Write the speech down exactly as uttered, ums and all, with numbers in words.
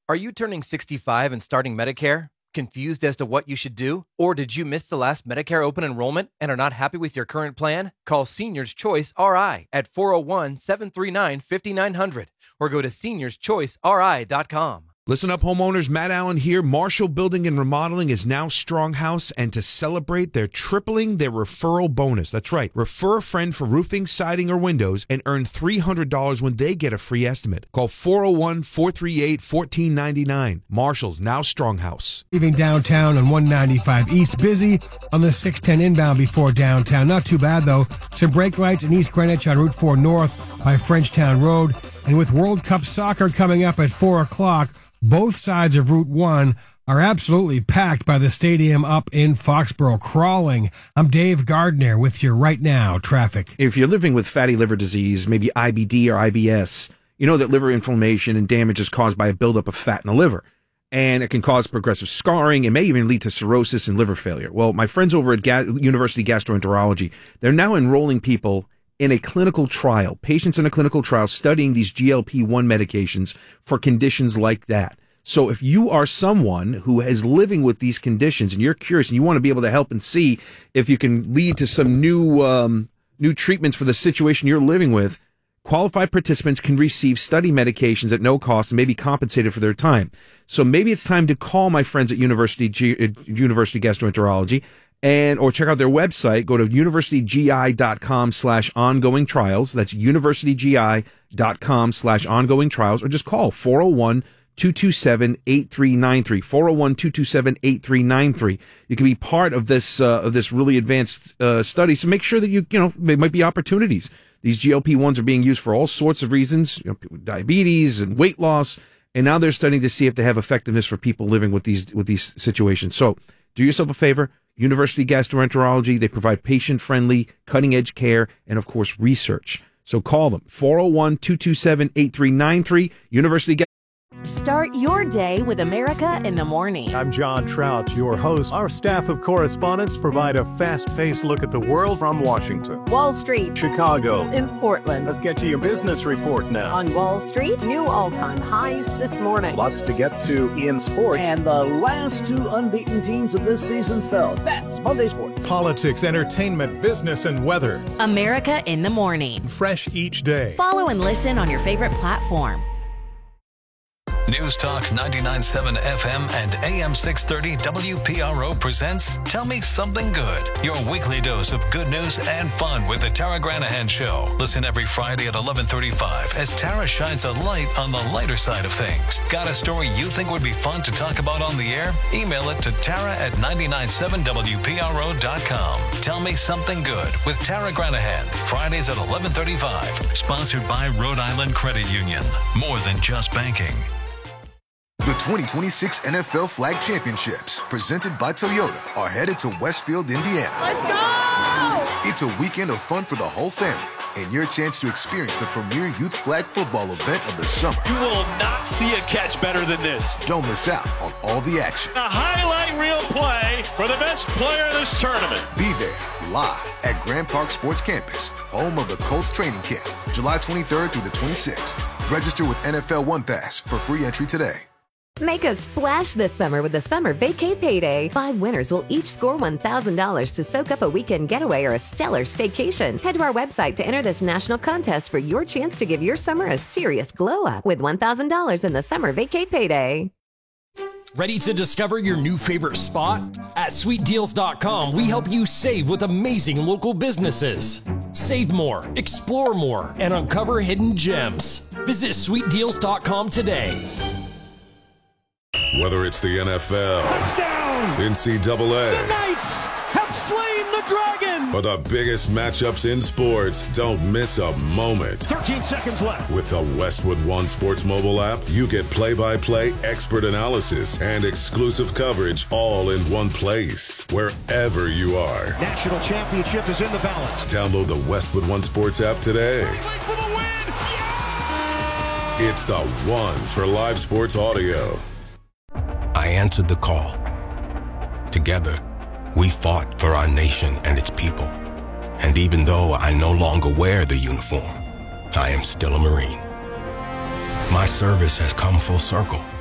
Are you turning sixty-five and starting Medicare? Confused as to what you should do? Or did you miss the last Medicare open enrollment and are not happy with your current plan? Call Seniors Choice R I at four oh one, seven three nine, five nine zero zero or go to seniors choice r i dot com. Listen up, homeowners. Matt Allen here. Marshall Building and Remodeling is now Stronghouse, and to celebrate, they're tripling their referral bonus. That's right. Refer a friend for roofing, siding, or windows and earn three hundred dollars when they get a free estimate. Call four oh one, four three eight, one four nine nine. Marshall's now Stronghouse. Leaving downtown on one ninety-five East. Busy on the six ten inbound before downtown. Not too bad, though. Some brake lights in East Greenwich on Route four North by Frenchtown Road. And with World Cup soccer coming up at four o'clock, both sides of Route one are absolutely packed by the stadium up in Foxborough. Crawling. I'm Dave Gardner with your Right Now traffic. If you're living with fatty liver disease, maybe I B D or I B S, you know that liver inflammation and damage is caused by a buildup of fat in the liver. And it can cause progressive scarring and may even lead to cirrhosis and liver failure. Well, my friends over at Ga- University Gastroenterology, they're now enrolling people in a clinical trial, patients in a clinical trial studying these G L P one medications for conditions like that. So if you are someone who is living with these conditions and you're curious and you want to be able to help and see if you can lead to some new, um, new treatments for the situation you're living with, qualified participants can receive study medications at no cost and may be compensated for their time. So maybe it's time to call my friends at University G- uh, University Gastroenterology and or check out their website. Go to universitygi.com slash ongoing trials. That's universitygi.com slash ongoing trials, or just call four oh one, two two seven, eight three nine three, four oh one, two two seven, eight three nine three. You can be part of this uh, of this really advanced uh, study. So make sure that you, you know, there might be opportunities. These G L P ones are being used for all sorts of reasons, you know, people with diabetes and weight loss, and now they're studying to see if they have effectiveness for people living with these with these situations. So do yourself a favor. University Gastroenterology, they provide patient-friendly, cutting-edge care, and, of course, research. So call them, four oh one, two two seven, eight three nine three, University Gastroenterology. Start your day with America in the Morning. I'm John Trout, your host. Our staff of correspondents provide a fast-paced look at the world from Washington, Wall Street, Chicago, and Portland. Let's get to your business report now. On Wall Street, new all-time highs this morning. Lots to get to in sports. And the last two unbeaten teams of this season fell. That's Monday Sports. Politics, entertainment, business, and weather. America in the Morning. Fresh each day. Follow and listen on your favorite platform. News Talk ninety-nine point seven F M and A M six thirty W P R O presents Tell Me Something Good, your weekly dose of good news and fun with the Tara Granahan Show. Listen every Friday at eleven thirty-five as Tara shines a light on the lighter side of things. Got a story you think would be fun to talk about on the air? Email it to Tara at nine nine seven W P R O dot com. Tell Me Something Good with Tara Granahan, Fridays at eleven thirty-five. Sponsored by Rhode Island Credit Union. More than just banking. The twenty twenty-six N F L Flag Championships, presented by Toyota, are headed to Westfield, Indiana. Let's go! It's a weekend of fun for the whole family and your chance to experience the premier youth flag football event of the summer. You will not see a catch better than this. Don't miss out on all the action. A highlight reel play for the best player of this tournament. Be there live at Grand Park Sports Campus, home of the Colts training camp, July twenty-third through the twenty-sixth. Register with N F L One Pass for free entry today. Make a splash this summer with the Summer Vacay Payday. Five winners will each score one thousand dollars to soak up a weekend getaway or a stellar staycation. Head to our website to enter this national contest for your chance to give your summer a serious glow up with one thousand dollars in the Summer Vacay Payday. Ready to discover your new favorite spot? At sweet deals dot com, we help you save with amazing local businesses. Save more, explore more, and uncover hidden gems. Visit sweet deals dot com today. Whether it's the N F L, touchdown, N C double A, the Knights have slain the dragon, or the biggest matchups in sports, don't miss a moment. thirteen seconds left. With the Westwood One Sports mobile app, you get play-by-play expert analysis and exclusive coverage all in one place, wherever you are. National championship is in the balance. Download the Westwood One Sports app today. For the win. Yeah! It's the one for live sports audio. I answered the call. Together, we fought for our nation and its people. And even though I no longer wear the uniform, I am still a Marine. My service has come full circle.